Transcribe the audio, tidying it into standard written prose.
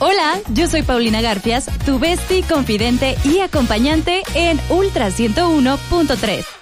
Hola, yo soy Paulina Garfias, tu bestie, confidente y acompañante en Ultra 101.3.